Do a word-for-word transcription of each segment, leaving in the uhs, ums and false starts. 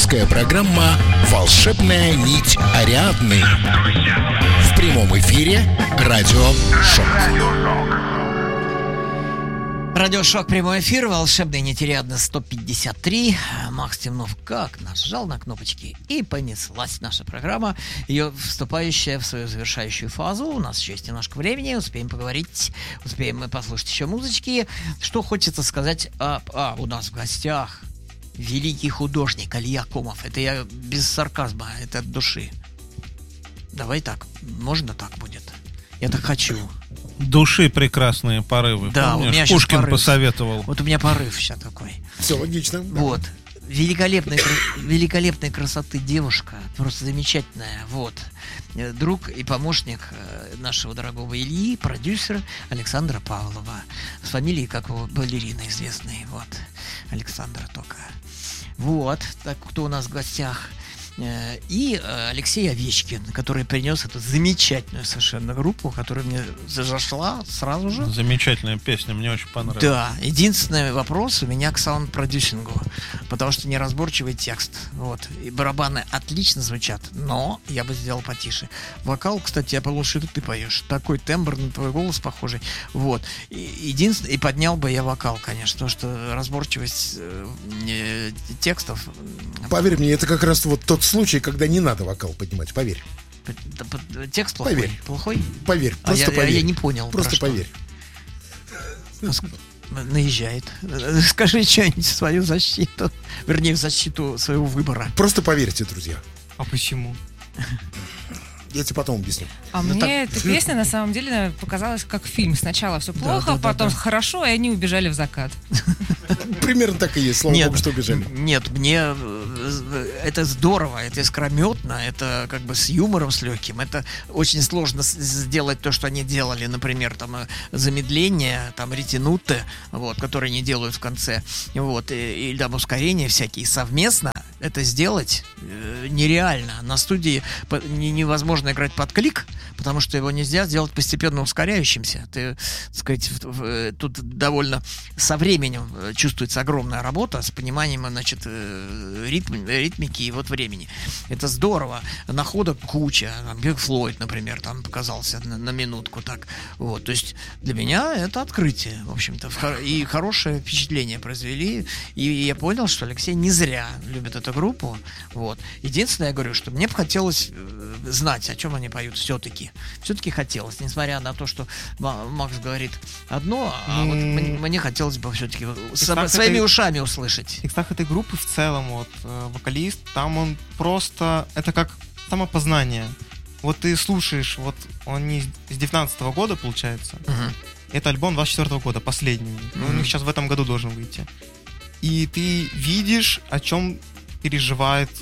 Авторская программа «Волшебная нить Ариадны». В прямом эфире Радио Шок. Радиошок, прямой эфир, волшебная нить Ариадны сто пятьдесят три. Макс Темнов как нажал на кнопочки, и понеслась наша программа, ее вступающая в свою завершающую фазу. У нас еще есть немножко времени, успеем поговорить, успеем мы послушать еще музычки. Что хочется сказать, а, а у нас в гостях великий художник Илья Комов. Это я без сарказма, это от души. Давай так, можно так будет? Я так хочу. Души прекрасные порывы. Да, помнишь, у меня Пушкин порыв. посоветовал. Вот у меня порыв сейчас такой. Все логично. Вот. Великолепной, великолепной красоты девушка. Просто замечательная. Вот. Друг и помощник нашего дорогого Ильи, продюсер Александра Павлова. С фамилией, как его, балерина известная. Вот. Александра только. Вот. Так, кто у нас в гостях? И Алексей Овечкин, который принес эту замечательную совершенно группу, которая мне зашла сразу же. Замечательная песня, мне очень понравилась. Да, единственный вопрос у меня к саунд-продюсингу, потому что неразборчивый текст. Вот. И барабаны отлично звучат, но я бы сделал потише. Вокал, кстати, я получил, что ты поешь. Такой тембр на твой голос похожий. Вот. И, единственное, и поднял бы я вокал, конечно, потому что разборчивость э, текстов. Поверь мне, это как раз вот тот случай, когда не надо вокал поднимать, поверь. Текст плохой? Поверь. Плохой? Поверь, просто а я, поверь. Я, я не понял. Просто поверь. Наезжает. Скажи что-нибудь в свою защиту. Вернее, в защиту своего выбора. Просто поверьте, друзья. А почему? Я тебе потом объясню. А Ну, мне так- эта песня на самом деле показалась как фильм. Сначала все плохо, да, да, потом да. хорошо, и они убежали в закат. Примерно так и есть, слава Нет, богу, что убежали. Нет, мне э, это здорово, это искрометно, это как бы с юмором, с легким. Это очень сложно с- сделать то, что они делали, например, там э, замедление, там ретинуты, вот, которые они делают в конце, вот, и, или там ускорения всякие совместно. Это сделать э, нереально. На студии по- не- невозможно играть под клик, потому что его нельзя сделать постепенно ускоряющимся. Ты, так сказать, в- в- тут довольно со временем э, чувствуется огромная работа с пониманием, значит, э, ритм, ритмики и вот времени. Это здорово. Находок куча. Там, Пинк Флойд, например, там показался на, на минутку так. Вот. То есть для меня это открытие, в общем-то. В хор- И хорошее впечатление произвели. И я понял, что Алексей не зря любит эту группу. Вот. Единственное, я говорю, что мне бы хотелось э, знать, о чем они поют все-таки. Все-таки хотелось, несмотря на то, что Ма- Макс говорит одно, а вот М. мне, мне хотелось бы все-таки так своими это- ушами услышать. В текстах этой группы в целом, вот, э, вокалист, там он просто, это как самопознание. Вот ты слушаешь, вот он не с девятнадцатого года, получается. Мгм. Это альбом двадцать четвёртого года, последний. Ну, у них сейчас в этом году должен выйти. И ты видишь, о чем переживает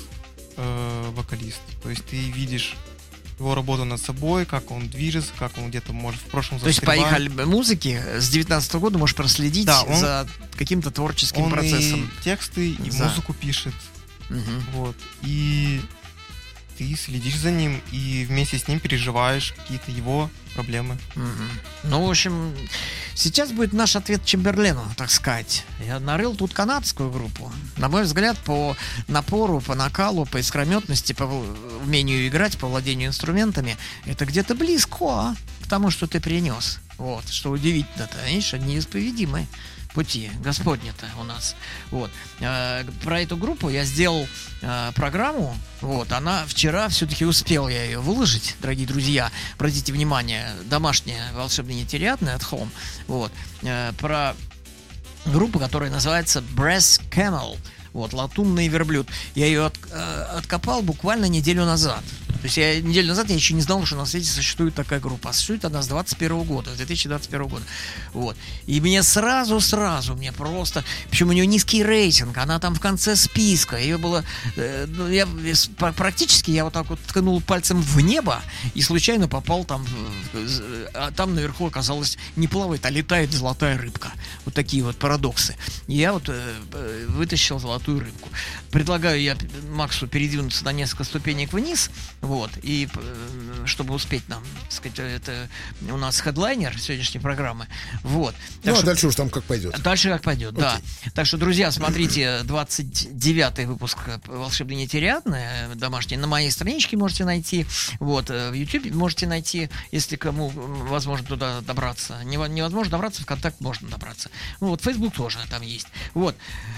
э, вокалист. То есть ты видишь его работу над собой, как он движется, как он где-то, может, в прошлом То есть по их застревает. аль- музыке с девятнадцатого года можешь проследить Да, он- за каким-то творческим Он процессом. и тексты, и За. музыку пишет. Мгм. Вот. И ты следишь за ним и вместе с ним переживаешь какие-то его проблемы. Мгм. Ну, в общем, сейчас будет наш ответ Чемберлену, так сказать. Я нарыл тут канадскую группу. На мой взгляд, по напору, по накалу, по искрометности, по в- умению играть, по владению инструментами, это где-то близко к тому, что ты принес. Вот, что удивительно-то, видишь, они неисповедимы пути Господня-то у нас. Вот. Э, Про эту группу я сделал э, программу. Вот. Она вчера все-таки успел я ее выложить, дорогие друзья. Обратите внимание, домашняя волшебная нить Ариадны at home. Вот. Э, Про группу, которая называется Brass Camel. Вот, латунный верблюд. Я ее от- э, откопал буквально неделю назад. То есть я неделю назад я еще не знал, что на свете существует такая группа. А существует она с двадцать первого года, с две тысячи двадцать первого года. Вот. И мне сразу-сразу, мне просто... Причем у нее низкий рейтинг, она там в конце списка. Ее было... э, ну, я, с- пр- практически я вот так вот ткнул пальцем в небо и случайно попал там... в- в- а там наверху оказалось не плавает, а летает золотая рыбка. Вот такие вот парадоксы. И я вот э, э, вытащил золотую золотую рыбку. Предлагаю я Максу передвинуться на несколько ступенек вниз, вот, и э, чтобы успеть нам, так сказать, это у нас хедлайнер сегодняшней программы, вот. Так Ну, а что, дальше уж там как пойдет. дальше как пойдет, Окей. да. Так что, друзья, смотрите двадцать девятый выпуск «Волшебной нетериадны», домашний, на моей страничке можете найти, вот, в YouTube можете найти, если кому возможно туда добраться. Невозможно добраться, в ВКонтакт можно добраться. Ну, вот, Facebook тоже там есть. Вот.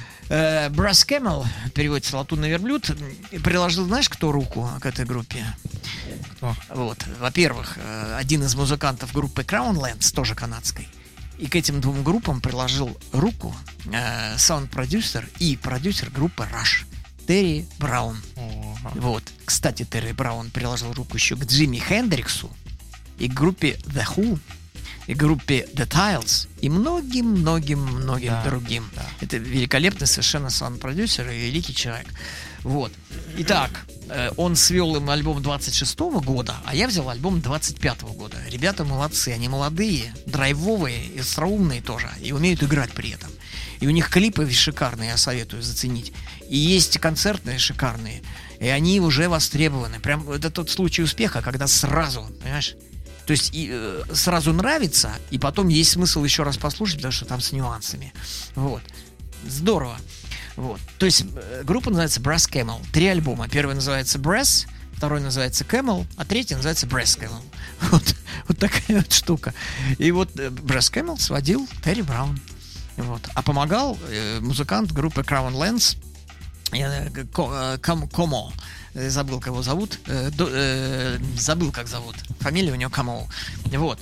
Brass Camel, переводится «Латунный верблюд», приложил, знаешь, кто руку к этой группе? Кто? Вот. Во-первых, один из музыкантов группы Crownlands, тоже канадской, и к этим двум группам приложил руку э, саунд-продюсер и продюсер группы Rush Терри Браун. Ага. Вот. Кстати, Терри Браун приложил руку еще к Джимми Хендриксу и к группе The Who, и группе The Tiles, и многим-многим-многим Да, другим. да. Это великолепный совершенно саунд-продюсер и великий человек. Вот. Итак, э, он свел им альбом двадцать шестого года, а я взял альбом двадцать пятого года. Ребята молодцы, они молодые, драйвовые, остроумные тоже, и умеют играть при этом. И у них клипы шикарные, я советую заценить. И есть концертные шикарные, и они уже востребованы. Прям это тот случай успеха, когда сразу, понимаешь? То есть и, э, сразу нравится, и потом есть смысл еще раз послушать, потому что там с нюансами. Вот. Здорово. Вот. То есть э, группа называется Brass Camel. Три альбома. Первый называется Brass, второй называется Camel, а третий называется Brass Camel. Вот, вот такая вот штука. И вот э, Brass Camel сводил Терри Браун. Вот. А помогал э, музыкант группы Crownlands э, Ко- э, Ком- Комо. Э, Забыл, кого зовут. Э, до- э, забыл, как зовут. Фамилия у него Комо. Вот.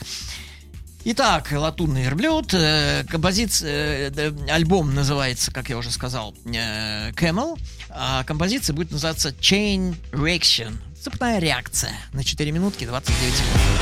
Итак, «Латунный верблюд», э, композиция, э, альбом называется, как я уже сказал, э, Camel, а композиция будет называться Chain Reaction, цепная реакция, на четыре минутки двадцать девять секунд.